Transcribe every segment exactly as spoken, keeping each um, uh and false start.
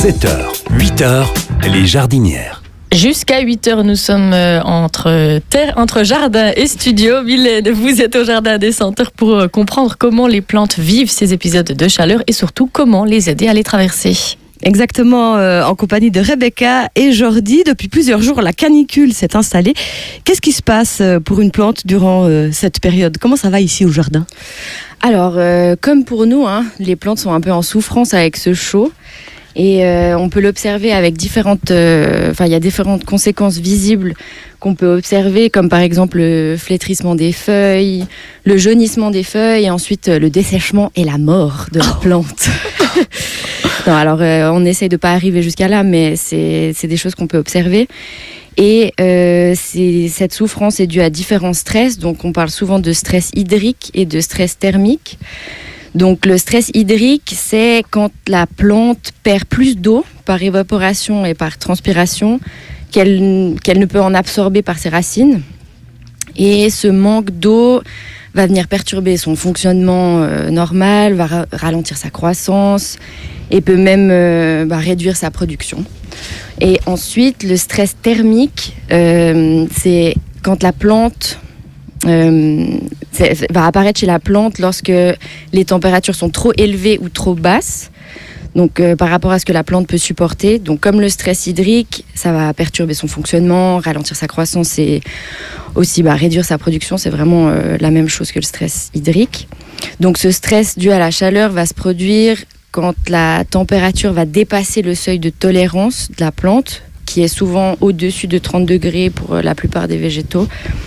sept heures, huit heures, les jardinières. Jusqu'à huit heures, nous sommes entre, terre, entre jardin et studio. Mylène, vous êtes au Jardin des Senteurs pour comprendre comment les plantes vivent ces épisodes de chaleur et surtout comment les aider à les traverser. Exactement, euh, en compagnie de Rebecca et Jordi. Depuis plusieurs jours, la canicule s'est installée. Qu'est-ce qui se passe pour une plante durant euh, cette période? Comment ça va ici au jardin? Alors, euh, comme pour nous, hein, les plantes sont un peu en souffrance avec ce chaud. Et euh, on peut l'observer avec différentes... Euh, enfin, il y a différentes conséquences visibles qu'on peut observer, comme par exemple le flétrissement des feuilles, le jaunissement des feuilles, et ensuite euh, le dessèchement et la mort de la plante. Non, alors, euh, on essaye de ne pas arriver jusqu'à là, mais c'est, c'est des choses qu'on peut observer. Et euh, c'est, cette souffrance est due à différents stress. Donc, on parle souvent de stress hydrique et de stress thermique. Donc le stress hydrique, c'est quand la plante perd plus d'eau par évaporation et par transpiration qu'elle, qu'elle ne peut en absorber par ses racines. Et ce manque d'eau va venir perturber son fonctionnement euh, normal, va ra- ralentir sa croissance et peut même euh, bah, réduire sa production. Et ensuite, le stress thermique, euh, c'est quand la plante... Euh, va apparaître chez la plante lorsque les températures sont trop élevées ou trop basses, donc euh, par rapport à ce que la plante peut supporter. Donc comme le stress hydrique, ça va perturber son fonctionnement, ralentir sa croissance et aussi bah, réduire sa production. C'est vraiment euh, la même chose que le stress hydrique. Donc ce stress dû à la chaleur va se produire quand la température va dépasser le seuil de tolérance de la plante, qui est souvent au-dessus de trente degrés pour la plupart des végétaux.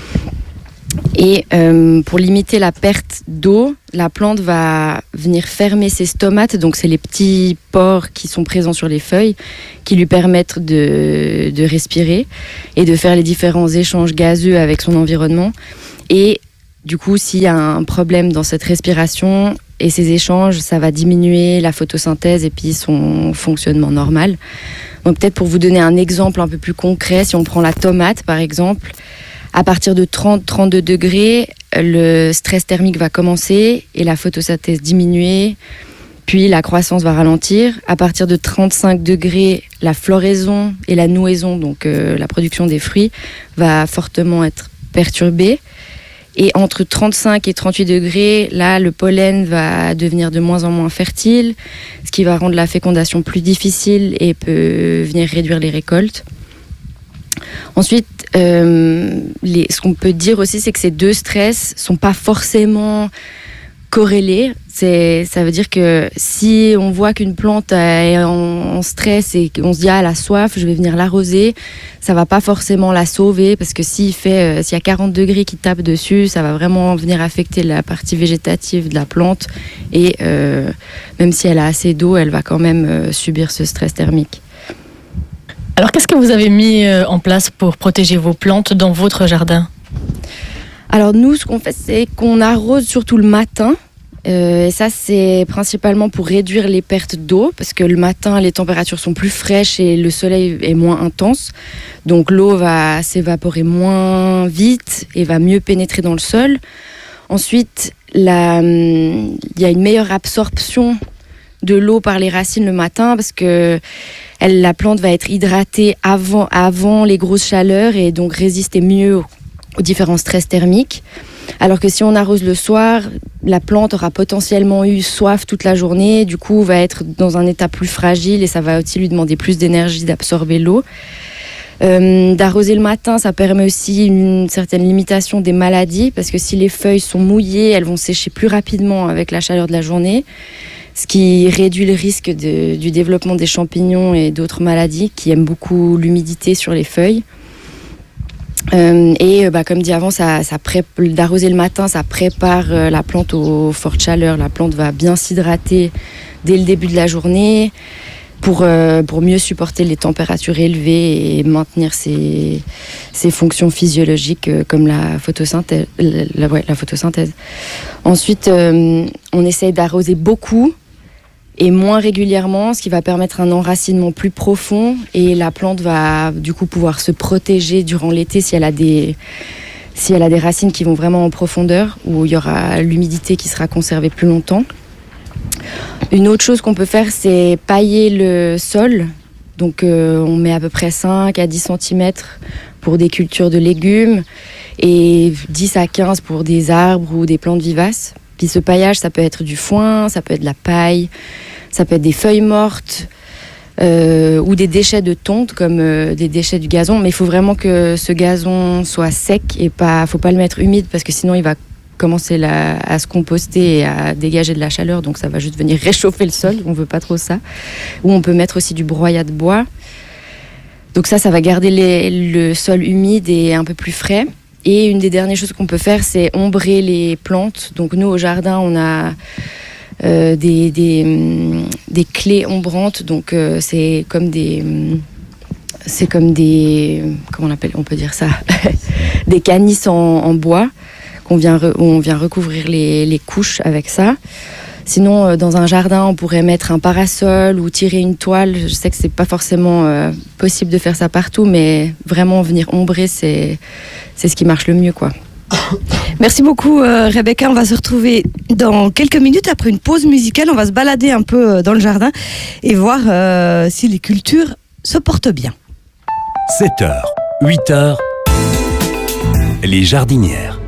Et euh, pour limiter la perte d'eau, la plante va venir fermer ses stomates, donc c'est les petits pores qui sont présents sur les feuilles, qui lui permettent de, de respirer et de faire les différents échanges gazeux avec son environnement. Et du coup, s'il y a un problème dans cette respiration et ces échanges, ça va diminuer la photosynthèse et puis son fonctionnement normal. Donc peut-être pour vous donner un exemple un peu plus concret, si on prend la tomate par exemple, à partir de trente à trente-deux degrés, le stress thermique va commencer et la photosynthèse diminuer, puis la croissance va ralentir. À partir de trente-cinq degrés, la floraison et la nouaison, donc euh, la production des fruits, va fortement être perturbée. Et entre trente-cinq et trente-huit degrés, là, le pollen va devenir de moins en moins fertile, ce qui va rendre la fécondation plus difficile et peut venir réduire les récoltes. Ensuite, euh, les, ce qu'on peut dire aussi, c'est que ces deux stress sont pas forcément corrélés. C'est, ça veut dire que si on voit qu'une plante est en, en stress et qu'on se dit ah, elle a soif, je vais venir l'arroser, ça va pas forcément la sauver, parce que s'il fait, euh, s'il y a quarante degrés qui tapent dessus, ça va vraiment venir affecter la partie végétative de la plante, et euh, même si elle a assez d'eau, elle va quand même euh, subir ce stress thermique. Alors, qu'est-ce que vous avez mis en place pour protéger vos plantes dans votre jardin? Alors nous, ce qu'on fait, c'est qu'on arrose surtout le matin. Euh, et ça, c'est principalement pour réduire les pertes d'eau, parce que le matin, les températures sont plus fraîches et le soleil est moins intense. Donc l'eau va s'évaporer moins vite et va mieux pénétrer dans le sol. Ensuite, la, il y a une meilleure absorption de l'eau par les racines le matin, parce que elle, la plante va être hydratée avant, avant les grosses chaleurs et donc résister mieux aux, aux différents stress thermiques. Alors que si on arrose le soir, la plante aura potentiellement eu soif toute la journée, du coup va être dans un état plus fragile et ça va aussi lui demander plus d'énergie d'absorber l'eau. Euh, d'arroser le matin, ça permet aussi une certaine limitation des maladies, parce que si les feuilles sont mouillées, elles vont sécher plus rapidement avec la chaleur de la journée, ce qui réduit le risque de, du développement des champignons et d'autres maladies qui aiment beaucoup l'humidité sur les feuilles. Euh, et bah, comme dit avant, ça, ça pré- d'arroser le matin, ça prépare euh, la plante aux fortes chaleurs. La plante va bien s'hydrater dès le début de la journée pour, euh, pour mieux supporter les températures élevées et maintenir ses, ses fonctions physiologiques euh, comme la photosynthèse. La, ouais, la photosynthèse. Ensuite, euh, on essaye d'arroser beaucoup et moins régulièrement, ce qui va permettre un enracinement plus profond, et la plante va du coup pouvoir se protéger durant l'été si elle a des, si elle a des racines qui vont vraiment en profondeur, où il y aura l'humidité qui sera conservée plus longtemps. Une autre chose qu'on peut faire, c'est pailler le sol. Donc euh, on met à peu près cinq à dix centimètres pour des cultures de légumes et dix à quinze pour des arbres ou des plantes vivaces. Puis ce paillage, ça peut être du foin, ça peut être de la paille, ça peut être des feuilles mortes euh, ou des déchets de tonte comme euh, des déchets du gazon. Mais il faut vraiment que ce gazon soit sec et pas, faut pas le mettre humide parce que sinon il va commencer la, à se composter et à dégager de la chaleur, donc ça va juste venir réchauffer le sol, on veut pas trop ça. Ou on peut mettre aussi du broyat de bois, donc ça, ça va garder les, le sol humide et un peu plus frais. Et une des dernières choses qu'on peut faire, c'est ombrer les plantes. Donc nous, au jardin, on a euh, des, des, des clés ombrantes, donc euh, c'est comme des... C'est comme des... Comment on appelle, on peut dire ça des canisses en, en bois. Qu'on vient re, on vient recouvrir les, les couches avec ça. Sinon, euh, dans un jardin, on pourrait mettre un parasol ou tirer une toile. Je sais que c'est pas forcément euh, possible de faire ça partout, mais vraiment venir ombrer, c'est, c'est ce qui marche le mieux, quoi. Merci beaucoup euh, Rebecca, on va se retrouver dans quelques minutes après une pause musicale. On va se balader un peu dans le jardin et voir euh, si les cultures se portent bien. sept heures, huit heures, les jardinières.